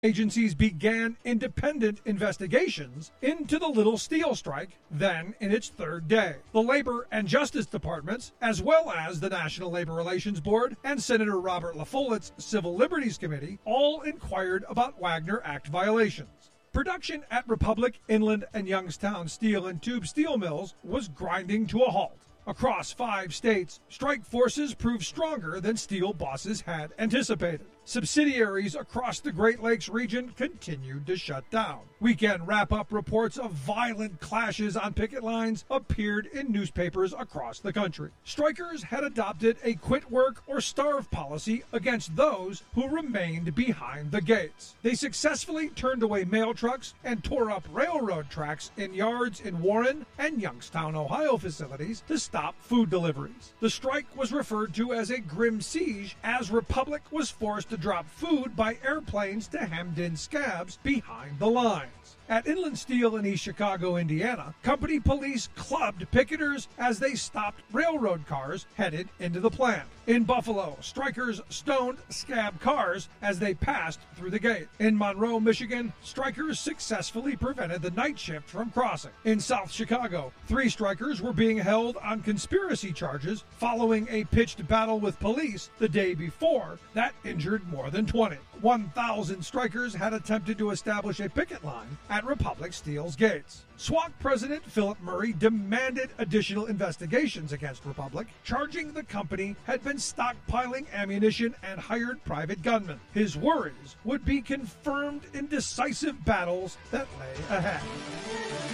Agencies began independent investigations into the Little Steel strike, then in its third day. The Labor and Justice Departments, as well as the National Labor Relations Board and Senator Robert LaFollette's Civil Liberties Committee, all inquired about Wagner Act violations. Production at Republic, Inland, and Youngstown steel and tube steel mills was grinding to a halt. Across 5 states, strike forces proved stronger than steel bosses had anticipated. Subsidiaries across the Great Lakes region continued to shut down. Weekend wrap-up reports of violent clashes on picket lines appeared in newspapers across the country. Strikers had adopted a quit work or starve policy against those who remained behind the gates. They successfully turned away mail trucks and tore up railroad tracks in yards in Warren and Youngstown, Ohio facilities to stop food deliveries. The strike was referred to as a grim siege, as Republic was forced to drop food by airplanes to hemmed-in scabs behind the lines. At Inland Steel in East Chicago, Indiana, company police clubbed picketers as they stopped railroad cars headed into the plant. In Buffalo, strikers stoned scab cars as they passed through the gate. In Monroe, Michigan, strikers successfully prevented the night shift from crossing. In South Chicago, 3 strikers were being held on conspiracy charges following a pitched battle with police the day before that injured more than 20. 1,000 strikers had attempted to establish a picket line at Republic Steel's gates. SWAC President Philip Murray demanded additional investigations against Republic, charging the company had been stockpiling ammunition and hired private gunmen. His worries would be confirmed in decisive battles that lay ahead.